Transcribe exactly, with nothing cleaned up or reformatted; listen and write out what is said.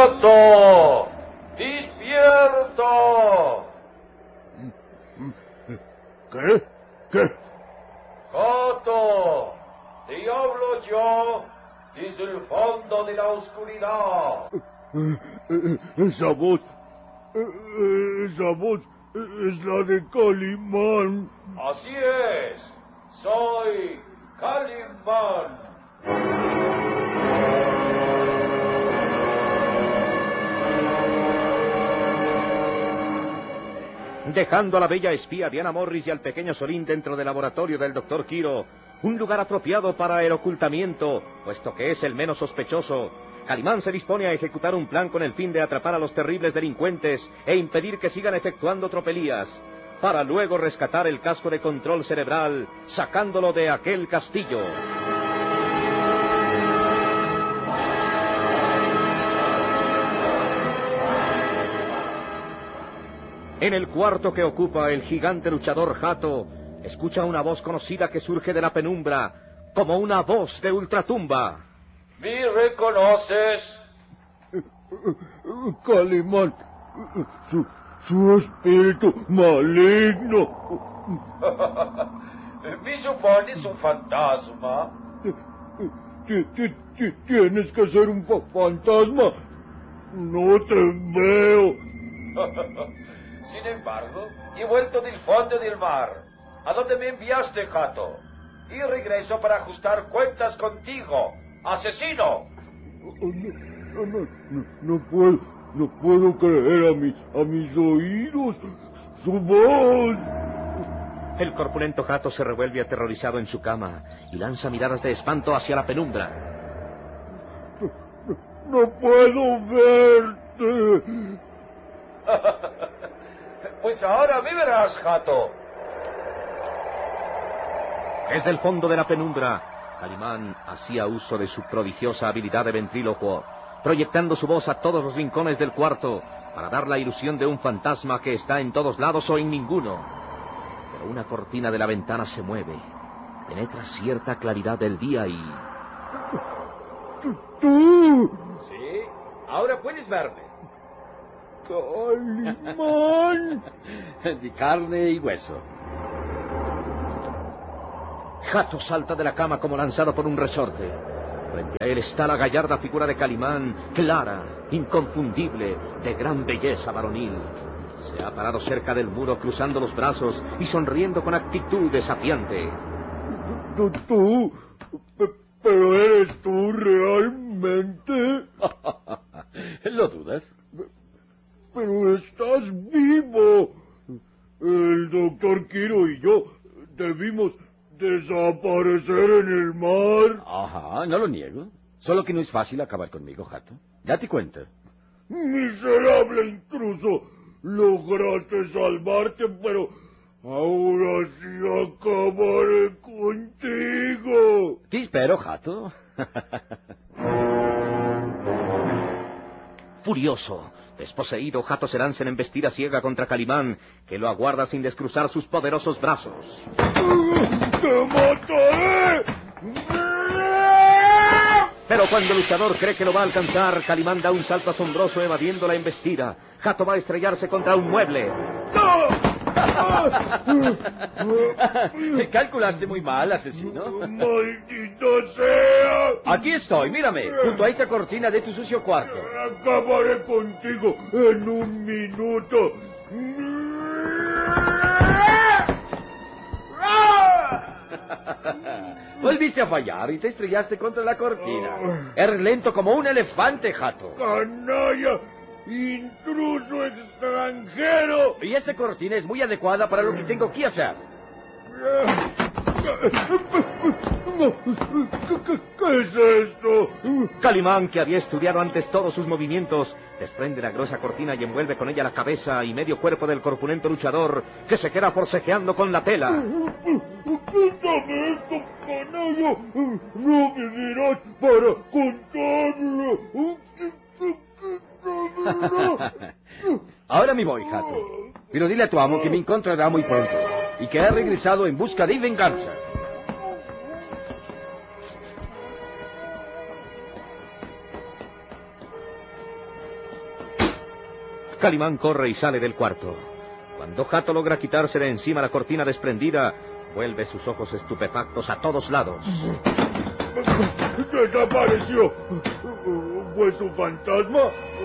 ¡Jato! ¡Despierta! ¿Qué? ¿Qué? ¡Jato! Te hablo yo desde el fondo de la oscuridad. Esa voz, esa voz es la de Calimán. Así es, soy Calimán. Dejando a la bella espía Diana Morris y al pequeño Solín dentro del laboratorio del doctor Quiro, un lugar apropiado para el ocultamiento, puesto que es el menos sospechoso, Calimán se dispone a ejecutar un plan con el fin de atrapar a los terribles delincuentes e impedir que sigan efectuando tropelías, para luego rescatar el casco de control cerebral, sacándolo de aquel castillo. En el cuarto que ocupa el gigante luchador Jato, escucha una voz conocida que surge de la penumbra, como una voz de ultratumba. ¿Me reconoces? Calimán, su, su espíritu maligno. ¿Me supones un fantasma? Tienes que ser un fa fantasma. No te veo. Sin embargo, he vuelto del fondo del mar, a donde me enviaste, Jato, y regreso para ajustar cuentas contigo, asesino. No, no, no, no puedo, no puedo creer a mis, a mis oídos, su voz. El corpulento Jato se revuelve aterrorizado en su cama y lanza miradas de espanto hacia la penumbra. No, no, no puedo verte. Pues ahora me verás, Jato. Desde el fondo de la penumbra, Calimán hacía uso de su prodigiosa habilidad de ventrílocuo, proyectando su voz a todos los rincones del cuarto para dar la ilusión de un fantasma que está en todos lados o en ninguno. Pero una cortina de la ventana se mueve, penetra cierta claridad del día y... ¿Tú? Sí, ahora puedes verme. Calimán. De carne y hueso. Jato salta de la cama como lanzado por un resorte. Frente a él está la gallarda figura de Calimán, clara, inconfundible, de gran belleza varonil. Se ha parado cerca del muro, cruzando los brazos y sonriendo con actitud desafiante. ¿Tú? tú ¿Pero eres tú realmente? ¿Lo dudas? Pero estás vivo. El doctor Quiro y yo debimos desaparecer en el mar. Ajá, no lo niego. Solo que no es fácil acabar conmigo, Jato. Date cuenta. Miserable intruso. Lograste salvarte, pero ahora sí acabaré contigo. Te espero, Jato. Furioso, desposeído, Jato se lanza en embestida ciega contra Calimán, que lo aguarda sin descruzar sus poderosos brazos. ¡Te mataré! Pero cuando el luchador cree que lo va a alcanzar, Calimán da un salto asombroso evadiendo la embestida. Jato va a estrellarse contra un mueble. Calculaste muy mal, asesino. ¡Maldito sea! Aquí estoy, mírame, junto a esta cortina de tu sucio cuarto. Acabaré contigo en un minuto. Volviste a fallar y te estrellaste contra la cortina. Eres lento como un elefante, Jato. ¡Canalla! ¡Intruso extranjero! Y esta cortina es muy adecuada para lo que tengo que hacer. ¿Qué, qué es esto? Calimán, que había estudiado antes todos sus movimientos, desprende la gruesa cortina y envuelve con ella la cabeza y medio cuerpo del corpulento luchador, que se queda forcejeando con la tela. ¡Quítame esto, canalla! ¡No vivirás para contarlo! Ahora me voy, Jato. Pero dile a tu amo que me encontrará muy pronto y que he regresado en busca de venganza. Calimán corre y sale del cuarto. Cuando Jato logra quitarse de encima la cortina desprendida, vuelve sus ojos estupefactos a todos lados. ¡Desapareció! ¿Fue su fantasma?